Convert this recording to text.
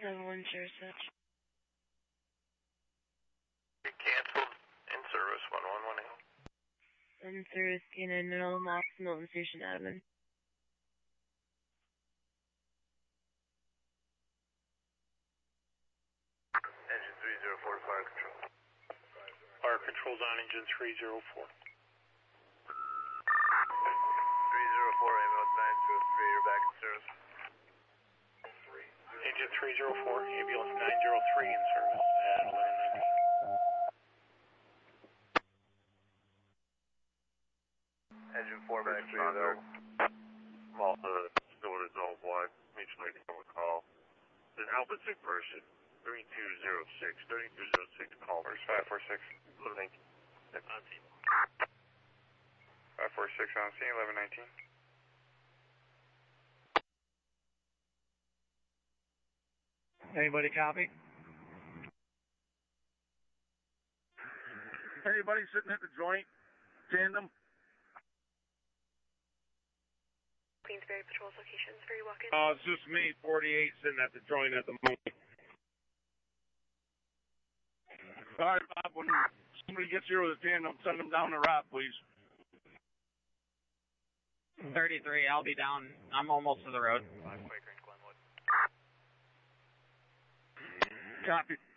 7-1 sure such. Canceled in service 1118. In service K9 Middle, Mox, Milton Station admin. Engine 304 to fire control. Fire control's on engine 304. 304, ambulance 903, you're back in service. Engine 304, ambulance 903 in service at 1119. Engine 4 back 3 Malta, still resolve wide. Major lady from a call. An Alpha 6 person, 3206. 3206 call. Where's 546? 1119. On scene. 546 on scene, 1119. Anybody copy? Anybody sitting at the joint? Tandem? Queensbury Patrol's locations for you walk-in. It's just me, 48, sitting at the joint at the moment. All right, Bob, when somebody gets here with a tandem, send them down the ramp, please. 33, I'll be down. I'm almost to the road. 5 Quaker in Glenwood. Copy.